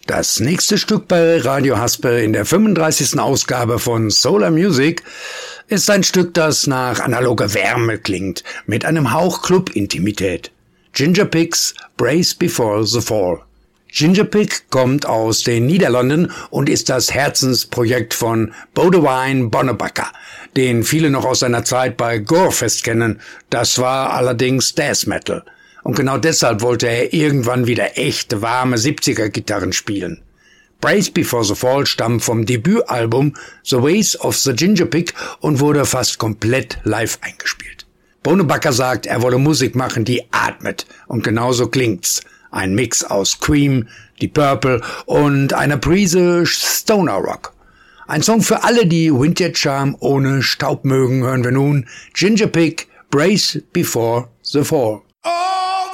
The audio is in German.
Das nächste Stück bei Radio Haspe in der 35. Ausgabe von Solar Music ist ein Stück, das nach analoger Wärme klingt, mit einem Hauch Club-Intimität. Ginger Pig's Brace Before the Fall. Ginger Pig kommt aus den Niederlanden und ist das Herzensprojekt von Boudewijn Bonnebakker, den viele noch aus seiner Zeit bei Gorefest kennen. Das war allerdings Death Metal. Und genau deshalb wollte er irgendwann wieder echte, warme 70er-Gitarren spielen. Brace Before the Fall stammt vom Debütalbum The Ways of the Ginger Pig und wurde fast komplett live eingespielt. Bonnebakker sagt, er wolle Musik machen, die atmet. Und genauso klingt's. Ein Mix aus Cream, Deep Purple und einer Prise Stoner Rock. Ein Song für alle, die Vintage Charm ohne Staub mögen, hören wir nun Ginger Pig, Brace Before the Fall. Oh!